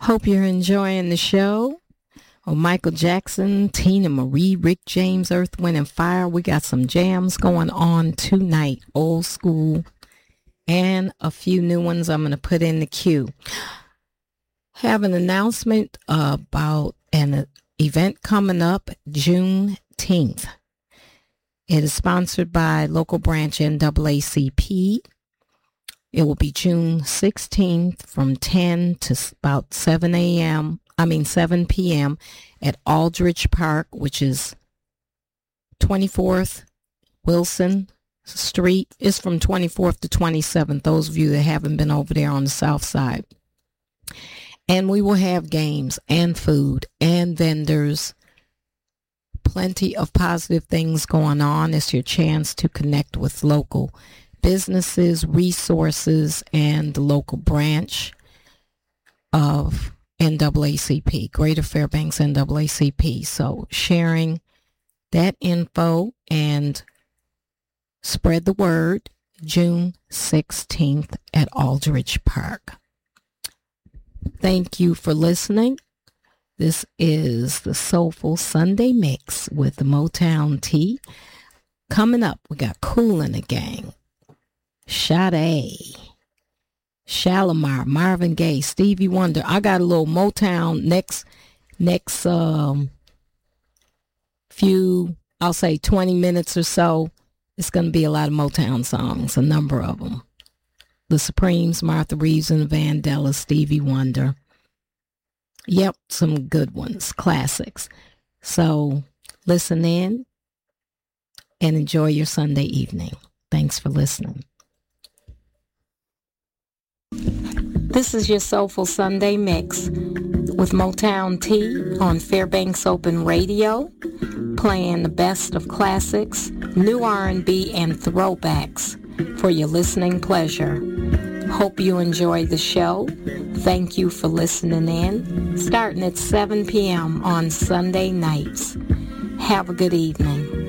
Hope you're enjoying the show. Oh, Michael Jackson, Tina Marie, Rick James, Earth, Wind, and Fire. We got some jams going on tonight, old school, and a few new ones I'm going to put in the queue. Have an announcement about an event coming up Juneteenth. It is sponsored by local branch NAACP. It will be June 16th from 10 to about 7 p.m. at Aldrich Park, which is 24th Wilson Street. It's from 24th to 27th, those of you that haven't been over there on the south side. And we will have games and food and vendors. Plenty of positive things going on. It's your chance to connect with local businesses, resources, and the local branch of NAACP, Greater Fairbanks NAACP. So sharing that info and spread the word, June 16th at Aldrich Park. Thank you for listening. This is the Soulful Sunday Mix with the Motown Tea. Coming up, we got Kool and the Gang, Sade, Shalimar, Marvin Gaye, Stevie Wonder. I got a little Motown next few, I'll say 20 minutes or so. It's going to be a lot of Motown songs, a number of them. The Supremes, Martha Reeves and the Vandellas, Stevie Wonder. Yep, some good ones, classics. So listen in and enjoy your Sunday evening. Thanks for listening. This is your Soulful Sunday Mix with Motown Tea on Fairbanks Open Radio, playing the best of classics, new R&B, and throwbacks for your listening pleasure. Hope you enjoy the show. Thank you for listening in, starting at 7 p.m. on Sunday nights. Have a good evening.